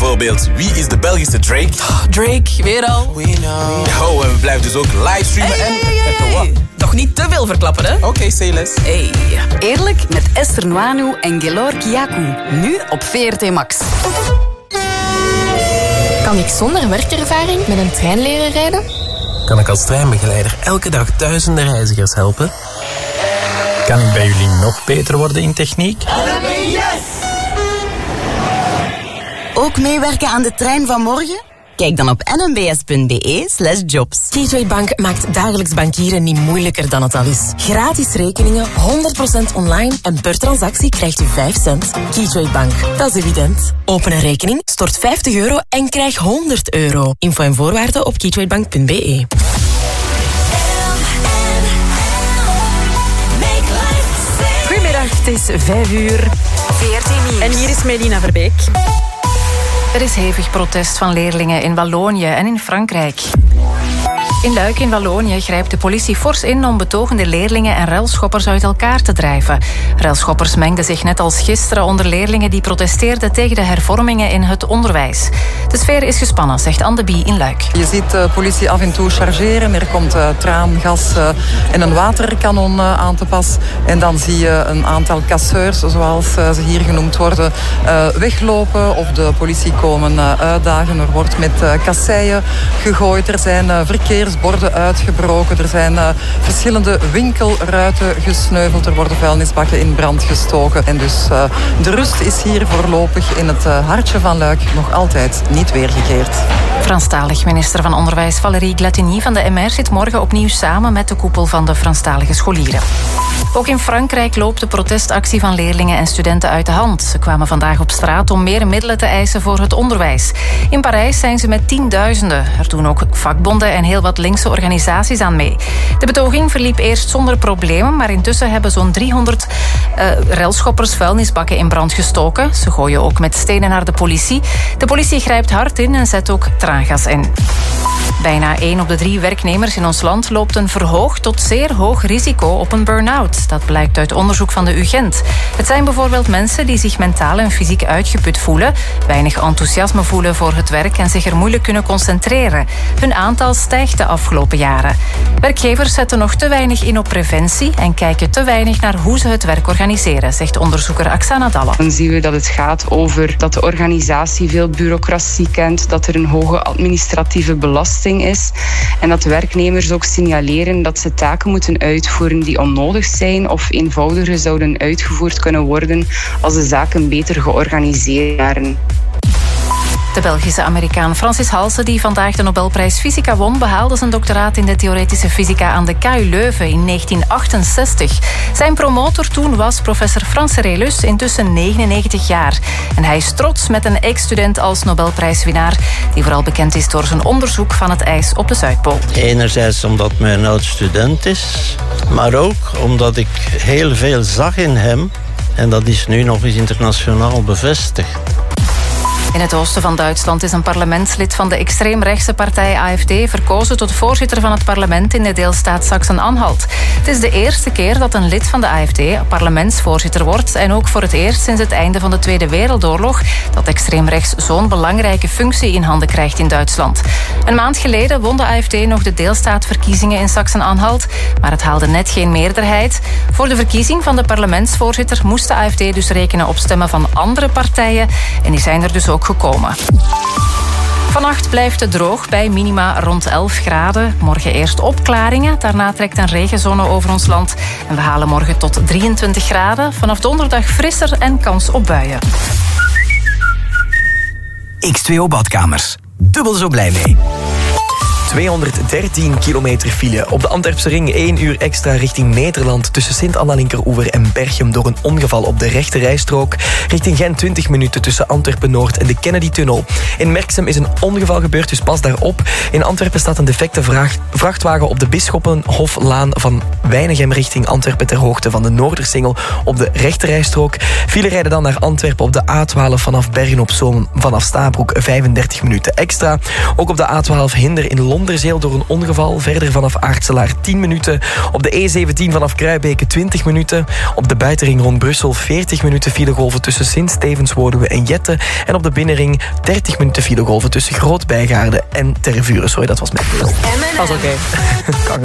Bijvoorbeeld, wie is de Belgische Drake? Drake, weer al. Oh, en we blijven dus ook livestreamen Hey. Toch niet te veel verklappen, hè? Oké, say less. Hey. Eerlijk met Esther Nwanu en Gelor Kiaku. Nu op VRT Max. Kan ik zonder werkervaring met een trein leren rijden? Kan ik als treinbegeleider elke dag duizenden reizigers helpen? Kan ik bij jullie nog beter worden in techniek? Ook meewerken aan de trein van morgen? Kijk dan op nmbs.be/jobs. Keytrade Bank maakt dagelijks bankieren niet moeilijker dan het al is. Gratis rekeningen, 100% online en per transactie krijgt u 5 cent. Keytrade Bank, dat is evident. Open een rekening, stort €50 en krijg €100. Info en voorwaarden op keytradebank.be. Goedemiddag, het is 5:00. VRT Nieuws. En hier is Melina Verbeek. Er is hevig protest van leerlingen in Wallonië en in Frankrijk. In Luik in Wallonië grijpt de politie fors in om betogende leerlingen en ruilschoppers uit elkaar te drijven. Ruilschoppers mengden zich net als gisteren onder leerlingen die protesteerden tegen de hervormingen in het onderwijs. De sfeer is gespannen, zegt Anne de Bie in Luik. Je ziet de politie af en toe chargeren. Er komt traangas en een waterkanon aan te pas. En dan zie je een aantal casseurs, zoals ze hier genoemd worden, weglopen of de politie komen uitdagen. Er wordt met kasseien gegooid. Er zijn verkeersborden uitgebroken. Er zijn verschillende winkelruiten gesneuveld. Er worden vuilnisbakken in brand gestoken. En dus de rust is hier voorlopig in het hartje van Luik nog altijd niet weergekeerd. Franstalig minister van Onderwijs Valérie Glatini van de MR zit morgen opnieuw samen met de koepel van de Franstalige scholieren. Ook in Frankrijk loopt de protestactie van leerlingen en studenten uit de hand. Ze kwamen vandaag op straat om meer middelen te eisen voor het onderwijs. In Parijs zijn ze met tienduizenden. Er doen ook vakbonden en heel wat linkse organisaties aan mee. De betoging verliep eerst zonder problemen, maar intussen hebben zo'n 300 relschoppers vuilnisbakken in brand gestoken. Ze gooien ook met stenen naar de politie. De politie grijpt hard in en zet ook traangas in. Bijna 1 op de 3 werknemers in ons land loopt een verhoogd tot zeer hoog risico op een burn-out. Dat blijkt uit onderzoek van de UGent. Het zijn bijvoorbeeld mensen die zich mentaal en fysiek uitgeput voelen, weinig enthousiasme voelen voor het werk en zich er moeilijk kunnen concentreren. Hun aantal stijgt de afgelopen jaren. Werkgevers zetten nog te weinig in op preventie en kijken te weinig naar hoe ze het werk organiseren, zegt onderzoeker Aksana Dalle. Dan zien we dat het gaat over dat de organisatie veel bureaucratie kent, dat er een hoge administratieve belasting is en dat werknemers ook signaleren dat ze taken moeten uitvoeren die onnodig zijn of eenvoudiger zouden uitgevoerd kunnen worden als de zaken beter georganiseerd waren. De Belgische Amerikaan Francis Halse, die vandaag de Nobelprijs Fysica won, behaalde zijn doctoraat in de theoretische fysica aan de KU Leuven in 1968. Zijn promotor toen was professor Frans Serelus, intussen 99 jaar. En hij is trots met een ex-student als Nobelprijswinnaar, die vooral bekend is door zijn onderzoek van het ijs op de Zuidpool. Enerzijds omdat hij een oud-student is, maar ook omdat ik heel veel zag in hem. En dat is nu nog eens internationaal bevestigd. In het oosten van Duitsland is een parlementslid van de extreemrechtse partij AfD verkozen tot voorzitter van het parlement in de deelstaat Sachsen-Anhalt. Het is de eerste keer dat een lid van de AfD parlementsvoorzitter wordt en ook voor het eerst sinds het einde van de Tweede Wereldoorlog dat extreemrechts zo'n belangrijke functie in handen krijgt in Duitsland. Een maand geleden won de AfD nog de deelstaatverkiezingen in Sachsen-Anhalt, maar het haalde net geen meerderheid. Voor de verkiezing van de parlementsvoorzitter moest de AfD dus rekenen op stemmen van andere partijen en die zijn er dus ook gekomen. Vannacht blijft het droog bij minima rond 11 graden. Morgen eerst opklaringen, daarna trekt een regenzone over ons land. En we halen morgen tot 23 graden. Vanaf donderdag frisser en kans op buien. X2O Badkamers. Dubbel zo blij mee. 213 kilometer file. Op de Antwerpse ring 1 uur extra richting Nederland tussen Sint-Anna-Linkeroever en Berchem door een ongeval op de rechte rijstrook. Richting Gent 20 minuten tussen Antwerpen-Noord en de Kennedy-tunnel. In Merksem is een ongeval gebeurd, dus pas daarop. In Antwerpen staat een defecte vrachtwagen op de Bisschoppenhoflaan van Weinigem richting Antwerpen ter hoogte van de Noordersingel op de rechterrijstrook. File rijden dan naar Antwerpen op de A12 vanaf Bergen-op-Zoom vanaf Stabroek 35 minuten extra. Ook op de A12 hinder in Londerzeel door een ongeval. Verder vanaf Aartselaar 10 minuten. Op de E17 vanaf Kruibeke 20 minuten. Op de buitenring rond Brussel 40 minuten filegolven tussen Sint-Stevens, Woluwe en Jette. En op de binnenring 30 minuten filegolven tussen Groot-Bijgaarde en Tervuren. Sorry, dat was mijn beeld. Dat is oké.